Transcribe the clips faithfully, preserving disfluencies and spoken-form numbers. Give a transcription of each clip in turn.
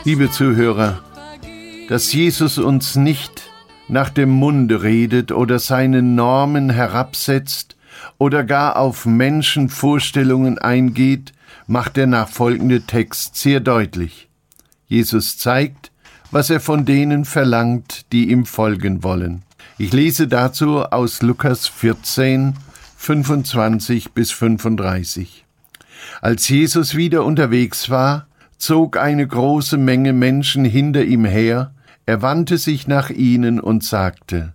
Liebe Zuhörer, dass Jesus uns nicht nach dem Munde redet oder seine Normen herabsetzt oder gar auf Menschenvorstellungen eingeht, macht der nachfolgende Text sehr deutlich. Jesus zeigt, was er von denen verlangt, die ihm folgen wollen. Ich lese dazu aus Lukas vierzehn, fünfundzwanzig bis fünfunddreißig. Als Jesus wieder unterwegs war, zog eine große Menge Menschen hinter ihm her. Er wandte sich nach ihnen und sagte: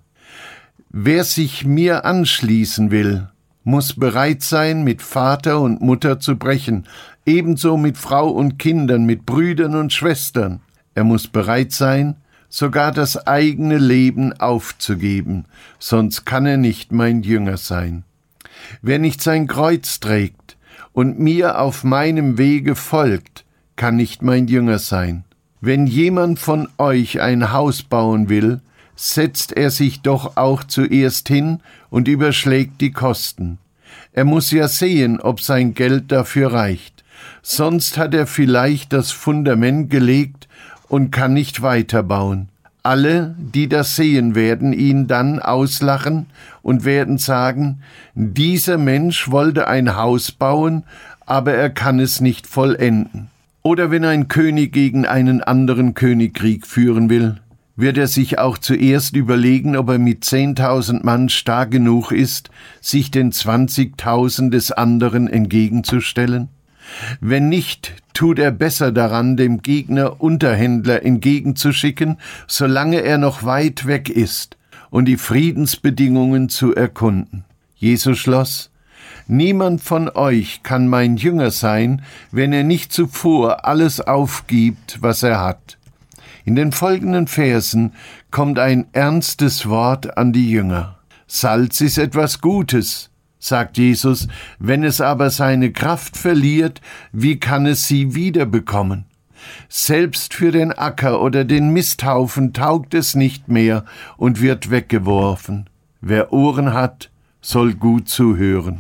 Wer sich mir anschließen will, muss bereit sein, mit Vater und Mutter zu brechen, ebenso mit Frau und Kindern, mit Brüdern und Schwestern. Er muss bereit sein, sogar das eigene Leben aufzugeben, sonst kann er nicht mein Jünger sein. Wer nicht sein Kreuz trägt und mir auf meinem Wege folgt, kann nicht mein Jünger sein. Wenn jemand von euch ein Haus bauen will, setzt er sich doch auch zuerst hin und überschlägt die Kosten. Er muss ja sehen, ob sein Geld dafür reicht. Sonst hat er vielleicht das Fundament gelegt und kann nicht weiterbauen. Alle, die das sehen, werden ihn dann auslachen und werden sagen: Dieser Mensch wollte ein Haus bauen, aber er kann es nicht vollenden. Oder wenn ein König gegen einen anderen König Krieg führen will, wird er sich auch zuerst überlegen, ob er mit zehntausend Mann stark genug ist, sich den zwanzigtausend des anderen entgegenzustellen? Wenn nicht, tut er besser daran, dem Gegner Unterhändler entgegenzuschicken, solange er noch weit weg ist, und die Friedensbedingungen zu erkunden. Jesus schloss: Niemand von euch kann mein Jünger sein, wenn er nicht zuvor alles aufgibt, was er hat. In den folgenden Versen kommt ein ernstes Wort an die Jünger. Salz ist etwas Gutes, sagt Jesus, wenn es aber seine Kraft verliert, wie kann es sie wiederbekommen? Selbst für den Acker oder den Misthaufen taugt es nicht mehr und wird weggeworfen. Wer Ohren hat, soll gut zuhören.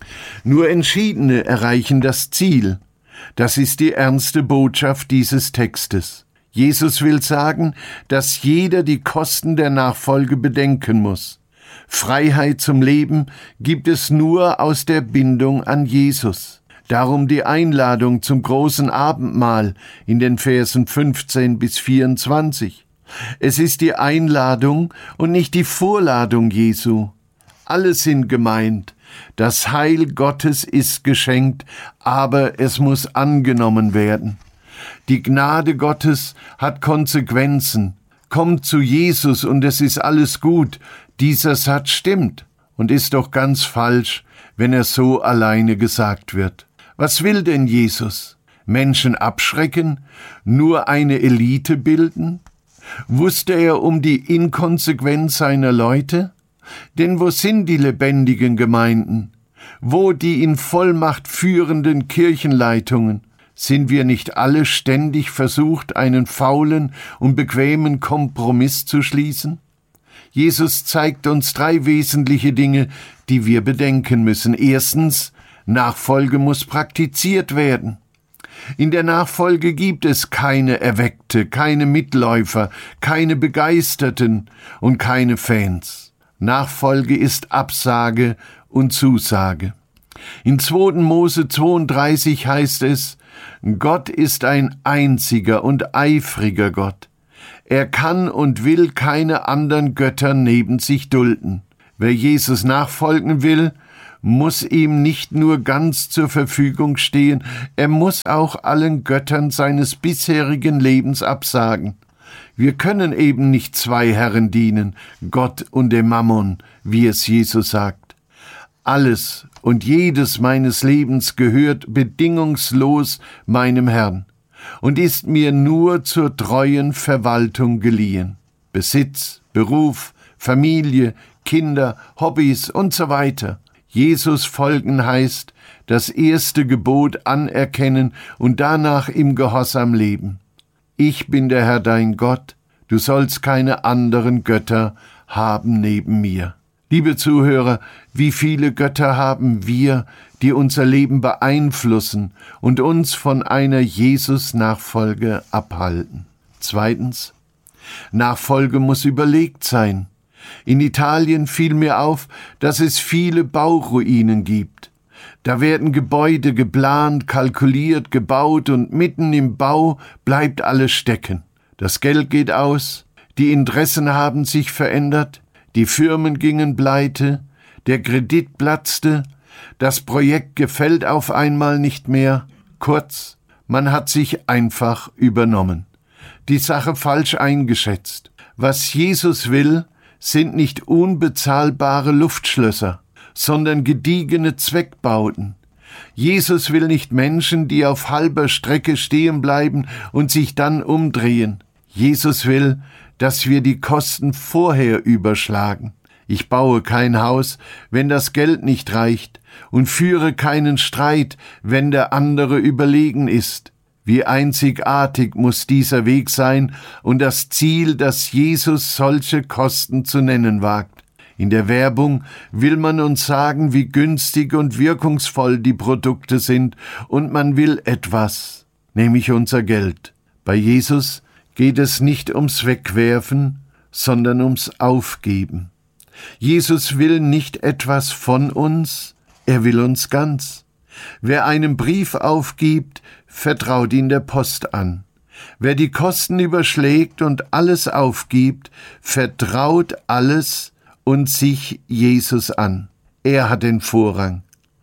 Nur Entschiedene erreichen das Ziel. Das ist die ernste Botschaft dieses Textes. Jesus will sagen, dass jeder die Kosten der Nachfolge bedenken muss. Freiheit zum Leben gibt es nur aus der Bindung an Jesus. Darum die Einladung zum großen Abendmahl in den Versen fünfzehn bis vierundzwanzig. Es ist die Einladung und nicht die Vorladung Jesu. Alle sind gemeint. Das Heil Gottes ist geschenkt, aber es muss angenommen werden. Die Gnade Gottes hat Konsequenzen. Kommt zu Jesus und es ist alles gut. Dieser Satz stimmt und ist doch ganz falsch, wenn er so alleine gesagt wird. Was will denn Jesus? Menschen abschrecken? Nur eine Elite bilden? Wusste er um die Inkonsequenz seiner Leute? Denn wo sind die lebendigen Gemeinden? Wo die in Vollmacht führenden Kirchenleitungen? Sind wir nicht alle ständig versucht, einen faulen und bequemen Kompromiss zu schließen? Jesus zeigt uns drei wesentliche Dinge, die wir bedenken müssen. Erstens, Nachfolge muss praktiziert werden. In der Nachfolge gibt es keine Erweckte, keine Mitläufer, keine Begeisterten und keine Fans. Nachfolge ist Absage und Zusage. In zweiter Mose zweiunddreißig heißt es: Gott ist ein einziger und eifriger Gott. Er kann und will keine anderen Götter neben sich dulden. Wer Jesus nachfolgen will, muss ihm nicht nur ganz zur Verfügung stehen, er muss auch allen Göttern seines bisherigen Lebens absagen. Wir können eben nicht zwei Herren dienen, Gott und dem Mammon, wie es Jesus sagt. Alles und jedes meines Lebens gehört bedingungslos meinem Herrn und ist mir nur zur treuen Verwaltung geliehen. Besitz, Beruf, Familie, Kinder, Hobbys und so weiter. Jesus folgen heißt, das erste Gebot anerkennen und danach im Gehorsam leben. Ich bin der Herr dein Gott, du sollst keine anderen Götter haben neben mir. Liebe Zuhörer, wie viele Götter haben wir, die unser Leben beeinflussen und uns von einer Jesus-Nachfolge abhalten. Zweitens, Nachfolge muss überlegt sein. In Italien fiel mir auf, dass es viele Bauruinen gibt. Da werden Gebäude geplant, kalkuliert, gebaut und mitten im Bau bleibt alles stecken. Das Geld geht aus, die Interessen haben sich verändert, die Firmen gingen pleite, der Kredit platzte, das Projekt gefällt auf einmal nicht mehr. Kurz, man hat sich einfach übernommen, die Sache falsch eingeschätzt. Was Jesus will, sind nicht unbezahlbare Luftschlösser, sondern gediegene Zweckbauten. Jesus will nicht Menschen, die auf halber Strecke stehen bleiben und sich dann umdrehen. Jesus will, dass wir die Kosten vorher überschlagen. Ich baue kein Haus, wenn das Geld nicht reicht, und führe keinen Streit, wenn der andere überlegen ist. Wie einzigartig muss dieser Weg sein und das Ziel, dass Jesus solche Kosten zu nennen wagt. In der Werbung will man uns sagen, wie günstig und wirkungsvoll die Produkte sind, und man will etwas, nämlich unser Geld. Bei Jesus geht es nicht ums Wegwerfen, sondern ums Aufgeben. Jesus will nicht etwas von uns, er will uns ganz. Wer einen Brief aufgibt, vertraut ihn der Post an. Wer die Kosten überschlägt und alles aufgibt, vertraut alles und sich Jesus an. Er hat den Vorrang.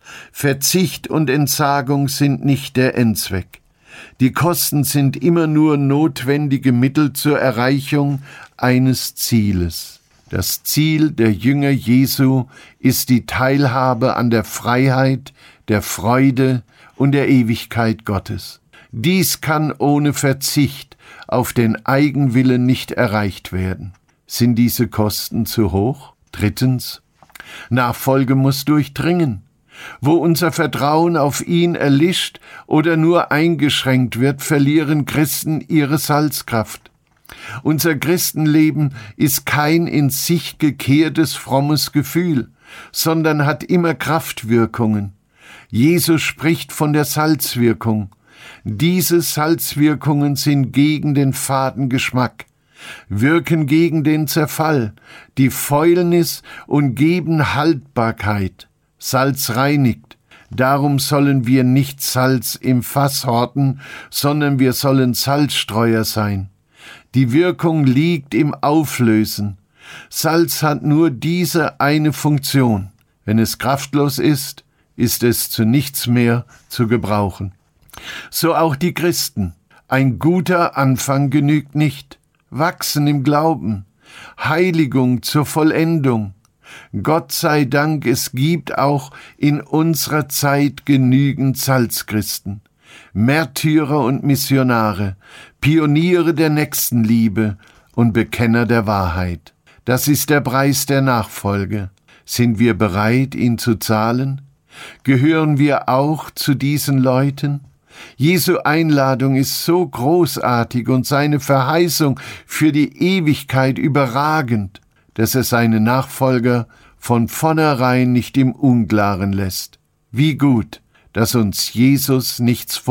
Verzicht und Entsagung sind nicht der Endzweck. Die Kosten sind immer nur notwendige Mittel zur Erreichung eines Zieles. Das Ziel der Jünger Jesu ist die Teilhabe an der Freiheit, der Freude und der Ewigkeit Gottes. Dies kann ohne Verzicht auf den Eigenwillen nicht erreicht werden. Sind diese Kosten zu hoch? Drittens, Nachfolge muss durchdringen. Wo unser Vertrauen auf ihn erlischt oder nur eingeschränkt wird, verlieren Christen ihre Salzkraft. Unser Christenleben ist kein in sich gekehrtes, frommes Gefühl, sondern hat immer Kraftwirkungen. Jesus spricht von der Salzwirkung. Diese Salzwirkungen sind gegen den faden Geschmack, wirken gegen den Zerfall, die Fäulnis und geben Haltbarkeit. Salz reinigt. Darum sollen wir nicht Salz im Fass horten, sondern wir sollen Salzstreuer sein. Die Wirkung liegt im Auflösen. Salz hat nur diese eine Funktion. Wenn es kraftlos ist, ist es zu nichts mehr zu gebrauchen. So auch die Christen. Ein guter Anfang genügt nicht. Wachsen im Glauben. Heiligung zur Vollendung. Gott sei Dank, es gibt auch in unserer Zeit genügend Salzchristen. Märtyrer und Missionare, Pioniere der Nächstenliebe und Bekenner der Wahrheit. Das ist der Preis der Nachfolge. Sind wir bereit, ihn zu zahlen? Gehören wir auch zu diesen Leuten? Jesu Einladung ist so großartig und seine Verheißung für die Ewigkeit überragend, dass er seine Nachfolger von vornherein nicht im Unklaren lässt. Wie gut, dass uns Jesus nichts